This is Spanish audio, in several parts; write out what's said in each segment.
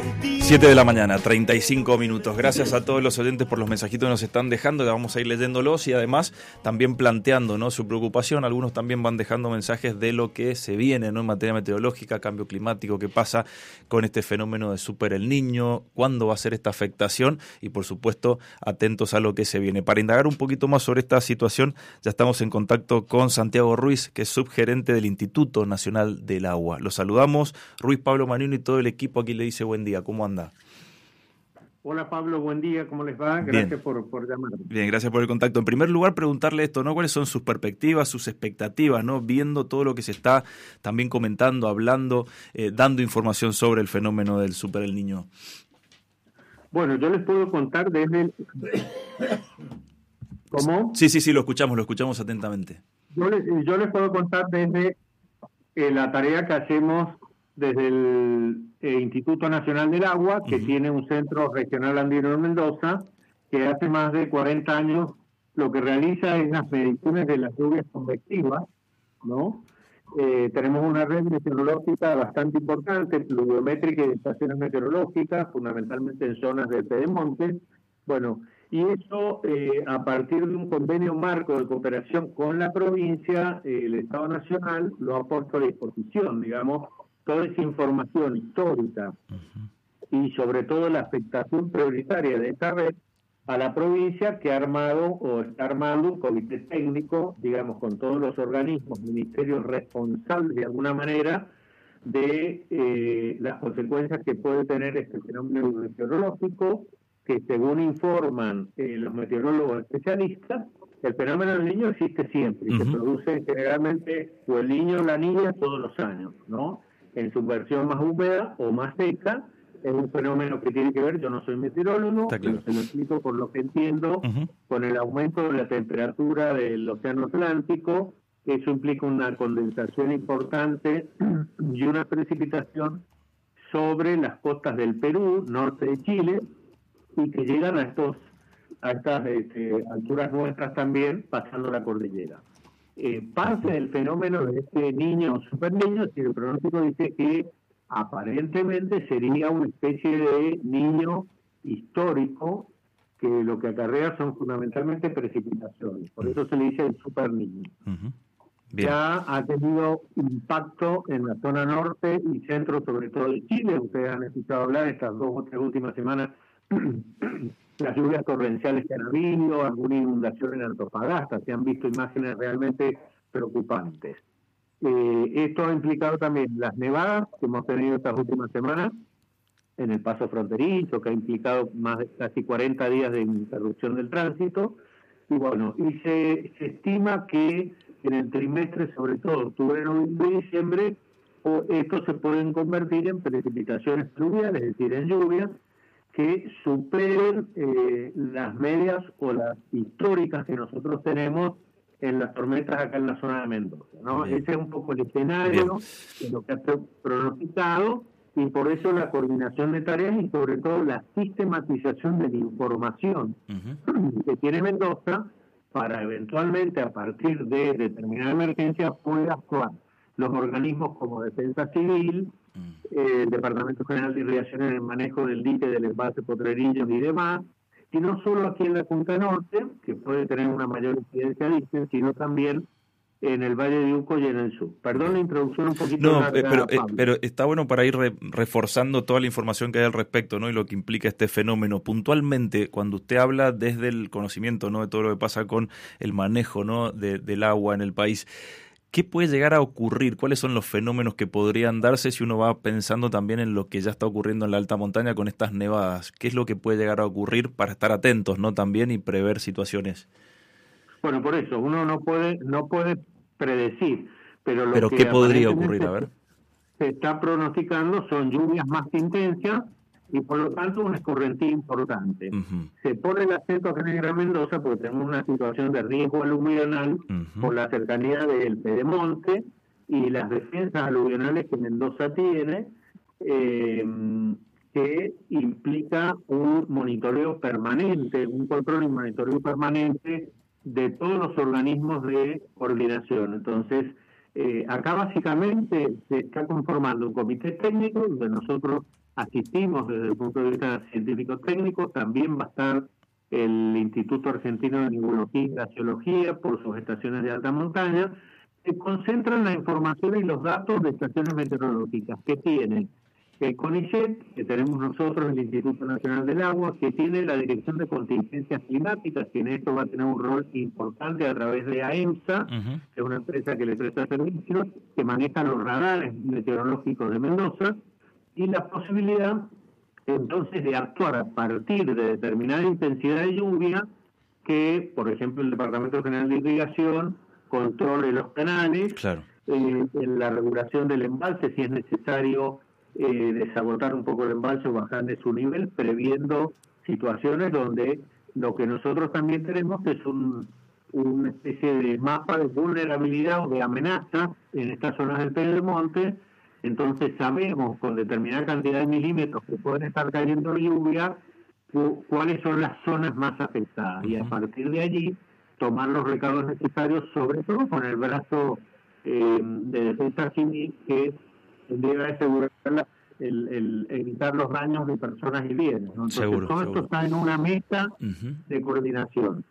7 de la mañana, 35 minutos. Gracias a todos los oyentes por los mensajitos que nos están dejando. Vamos a ir leyéndolos y además también planteando, ¿no?, su preocupación. Algunos también van dejando mensajes de lo que se viene, ¿no?, en materia meteorológica, cambio climático, qué pasa con este fenómeno de Super El Niño, cuándo va a ser esta afectación y, por supuesto, atentos a lo que se viene. Para indagar un poquito más sobre esta situación, ya estamos en contacto con Santiago Ruiz, que es subgerente del Instituto Nacional del Agua. Los saludamos, Ruiz, Pablo Marino y todo el equipo aquí le dice buen día. ¿Cómo anda? Hola Pablo, buen día, ¿cómo les va? Gracias por llamar. Bien, gracias por el contacto. En primer lugar, preguntarle esto, ¿no? ¿Cuáles son sus perspectivas, sus expectativas, ¿no?, viendo todo lo que se está también comentando, hablando, dando información sobre el fenómeno del Super El Niño? Bueno, yo les puedo contar desde... ¿Cómo? Sí, lo escuchamos atentamente. Yo les puedo contar desde la tarea que hacemos desde el Instituto Nacional del Agua, que tiene un centro regional andino en Mendoza, que hace más de 40 años lo que realiza es las mediciones de las lluvias convectivas, ¿no? Tenemos una red meteorológica bastante importante, pluviométrica y de estaciones meteorológicas, fundamentalmente en zonas del Pedemonte. Bueno, y eso a partir de un convenio marco de cooperación con la provincia, el Estado Nacional lo ha puesto a disposición, digamos, toda esa información histórica y sobre todo la afectación prioritaria de esta red a la provincia, que ha armado o está armando un comité técnico, digamos, con todos los organismos, ministerios responsables de alguna manera de las consecuencias que puede tener este fenómeno meteorológico, que según informan los meteorólogos especialistas, el fenómeno del Niño existe siempre y se produce generalmente o el niño o la niña todos los años, ¿no? En su versión más húmeda o más seca. Es un fenómeno que tiene que ver, yo no soy meteorólogo, pero se lo explico por lo que entiendo, con el aumento de la temperatura del océano Atlántico. Eso implica una condensación importante y una precipitación sobre las costas del Perú, norte de Chile, y que llegan a estas alturas nuestras también, pasando la cordillera. Parte del fenómeno de este niño, super niño, el pronóstico dice que aparentemente sería una especie de niño histórico, que lo que acarrea son fundamentalmente precipitaciones. Por eso se le dice el super niño. Ya ha tenido impacto en la zona norte y centro, sobre todo de Chile. Ustedes han escuchado hablar estas 2 o 3 últimas semanas las lluvias torrenciales que han habido, alguna inundación en Antofagasta. Se han visto imágenes realmente preocupantes. Esto ha implicado también las nevadas que hemos tenido estas últimas semanas en el paso fronterizo, que ha implicado más de casi 40 días de interrupción del tránsito. Y bueno, y se estima que en el trimestre, sobre todo octubre, noviembre y diciembre, estos se pueden convertir en precipitaciones pluviales, es decir, en lluvias que superen las medias o las históricas que nosotros tenemos en las tormentas acá en la zona de Mendoza, ¿no? Ese es un poco el escenario de lo que ha pronosticado, y por eso la coordinación de tareas y sobre todo la sistematización de la información que tiene Mendoza para eventualmente, a partir de determinada emergencia, pueda actuar los organismos como Defensa Civil, el Departamento General de Irrigación en el manejo del dique del embalse Potrerillos y demás, y no solo aquí en la Punta Norte, que puede tener una mayor incidencia de sino también en el Valle de Uco y en el sur. Perdón la introducción un poquito larga, pero está bueno para ir reforzando toda la información que hay al respecto, ¿no?, y lo que implica este fenómeno. Puntualmente, cuando usted habla desde el conocimiento, ¿no?, de todo lo que pasa con el manejo, ¿no?, del agua en el país, ¿qué puede llegar a ocurrir? ¿Cuáles son los fenómenos que podrían darse si uno va pensando también en lo que ya está ocurriendo en la alta montaña con estas nevadas? ¿Qué es lo que puede llegar a ocurrir para estar atentos, ¿no?, también, y prever situaciones? Bueno, por eso, uno no puede predecir, pero lo que ¿qué podría ocurrir? A ver. Se está pronosticando son lluvias más intensas y por lo tanto una escorrentía importante. Se pone el acento acá en el Gran Mendoza porque tenemos una situación de riesgo aluvional por la cercanía del Pedemonte y las defensas aluvionales que Mendoza tiene, que implica un monitoreo permanente, un control y monitoreo permanente de todos los organismos de coordinación. Entonces, acá básicamente se está conformando un comité técnico donde nosotros asistimos desde el punto de vista científico-técnico. También va a estar el Instituto Argentino de Neumología y Glaciología por sus estaciones de alta montaña. Se concentran la información y los datos de estaciones meteorológicas que tienen el CONICET, que tenemos nosotros, el Instituto Nacional del Agua, que tiene la Dirección de Contingencias Climáticas, que en esto va a tener un rol importante a través de AEMSA, que es una empresa que le presta servicios, que maneja los radares meteorológicos de Mendoza, y la posibilidad entonces de actuar a partir de determinada intensidad de lluvia, que, por ejemplo, el Departamento General de Irrigación controle los canales, claro. En la regulación del embalse, si es necesario desagotar un poco el embalse o bajar de su nivel, previendo situaciones donde lo que nosotros también tenemos es una especie de mapa de vulnerabilidad o de amenaza en estas zonas del Pedemonte. Entonces sabemos con determinada cantidad de milímetros que pueden estar cayendo lluvia cuáles son las zonas más afectadas, y a partir de allí tomar los recados necesarios, sobre todo con el brazo de defensa civil, que debe asegurar el evitar los daños de personas y bienes, ¿no? Entonces, Seguro, todo esto está en una mesa de coordinación.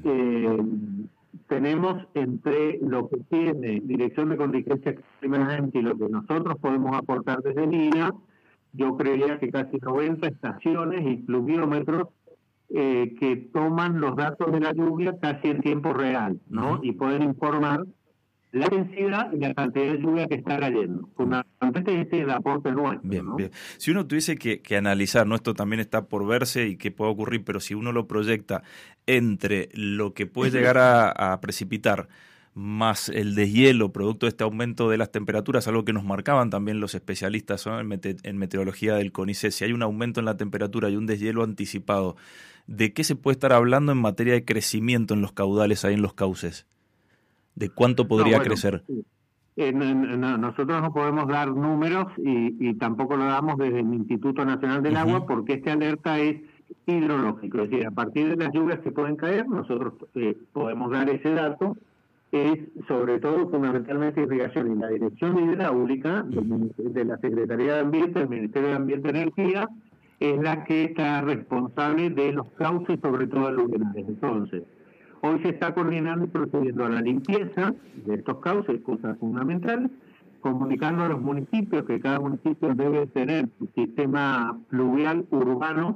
Tenemos entre lo que tiene Dirección de Contingencia Emergente y lo que nosotros podemos aportar desde LINA, yo creería que casi 90 estaciones y pluviómetros que toman los datos de la lluvia casi en tiempo real, ¿no? Y pueden informar la densidad y la cantidad de lluvia que está cayendo. Fundamentalmente ese es el aporte nuestro. Bien, ¿no? bien. Si uno tuviese que analizar, ¿no? Esto también está por verse y que puede ocurrir, pero si uno lo proyecta entre lo que puede llegar a precipitar más el deshielo producto de este aumento de las temperaturas, algo que nos marcaban también los especialistas, ¿no? en meteorología del CONICET, si hay un aumento en la temperatura y un deshielo anticipado, ¿de qué se puede estar hablando en materia de crecimiento en los caudales, ahí en los cauces? ¿De cuánto podría crecer? Nosotros no podemos dar números y tampoco lo damos desde el Instituto Nacional del Agua, porque este alerta es hidrológico, es decir, a partir de las lluvias que pueden caer, nosotros podemos dar ese dato. Es sobre todo fundamentalmente irrigación, y la Dirección Hidráulica de la Secretaría de Ambiente, del Ministerio de Ambiente y Energía, es la que está responsable de los cauces, sobre todo aluvionales. Entonces, hoy se está coordinando y procediendo a la limpieza de estos cauces, cosa fundamental, comunicando a los municipios que cada municipio debe tener su sistema pluvial urbano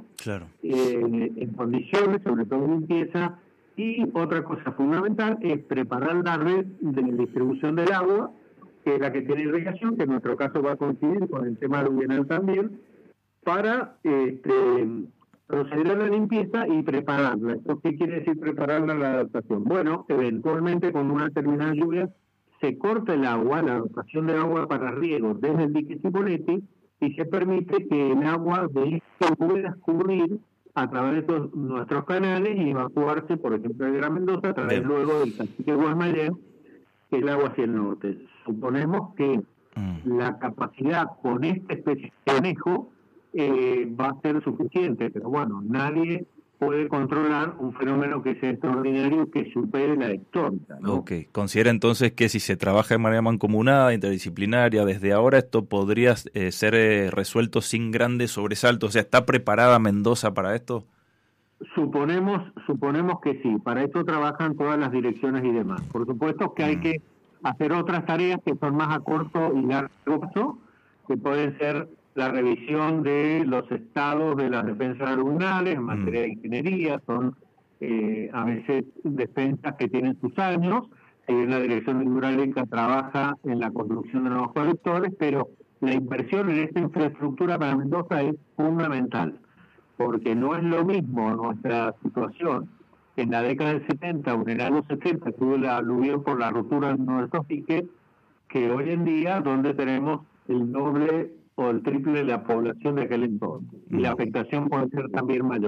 en condiciones, sobre todo de limpieza. Y otra cosa fundamental es preparar la red de distribución del agua, que es la que tiene irrigación, que en nuestro caso va a coincidir con el tema aluvional también, para proceder a la limpieza y prepararla. ¿Esto qué quiere decir prepararla a la adaptación? Bueno, eventualmente con una determinada lluvia se corta el agua, la dotación de agua para riego desde el dique Cipolletti, y se permite que el agua de esto pueda escurrir a través de nuestros canales y evacuarse, por ejemplo, de Gran Mendoza, a través luego del Cacique Guaymallén, el agua hacia el norte. Suponemos que la capacidad con esta especie de manejo va a ser suficiente, pero bueno, nadie puede controlar un fenómeno que sea extraordinario, que supere la histórica, ¿no? Ok, considera entonces que si se trabaja de manera mancomunada, interdisciplinaria, desde ahora esto podría ser resuelto sin grandes sobresaltos. O sea, ¿está preparada Mendoza para esto? Suponemos que sí. Para esto trabajan todas las direcciones y demás. Por supuesto que hay que hacer otras tareas que son más a corto y largo plazo, que pueden ser la revisión de los estados de las defensas alumnales en materia de ingeniería. Son a veces defensas que tienen sus años. La Dirección Hidráulica trabaja en la construcción de nuevos colectores, pero la inversión en esta infraestructura para Mendoza es fundamental, porque no es lo mismo nuestra situación en la década del 70 o en el año 70, que hubo la aluvión por la ruptura de nuestros diques, que hoy en día, donde tenemos el doble o el triple de la población de aquel entonces. Y la afectación puede ser también mayor.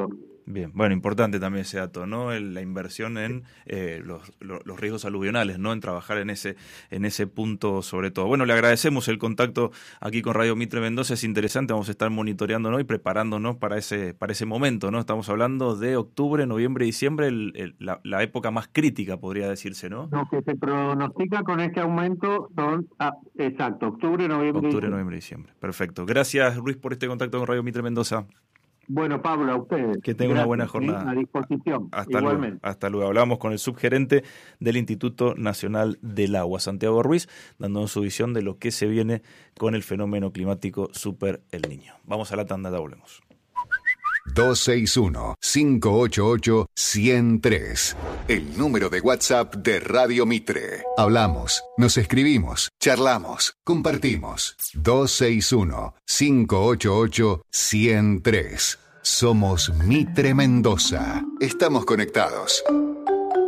Bien, bueno, importante también ese dato, ¿no? La inversión en los riesgos aluvionales, ¿no? En trabajar en ese punto sobre todo. Bueno, le agradecemos el contacto aquí con Radio Mitre Mendoza, es interesante, vamos a estar monitoreando, ¿no? Y preparándonos para ese momento, ¿no? Estamos hablando de octubre, noviembre, diciembre, la época más crítica, podría decirse, ¿no? Lo que se pronostica con este aumento son, exacto, octubre, noviembre, diciembre. Perfecto. Gracias, Luis, por este contacto con Radio Mitre Mendoza. Bueno, Pablo, a ustedes. Que tenga una buena jornada. A disposición. Igualmente. Hasta luego. Hablamos con el subgerente del Instituto Nacional del Agua, Santiago Ruiz, dándonos su visión de lo que se viene con el fenómeno climático Super El Niño. Vamos a la tanda, ya volvemos. 261-588-103. El número de WhatsApp de Radio Mitre. Hablamos, nos escribimos, charlamos, compartimos. 261-588-103. Somos Mitre Mendoza. Estamos conectados.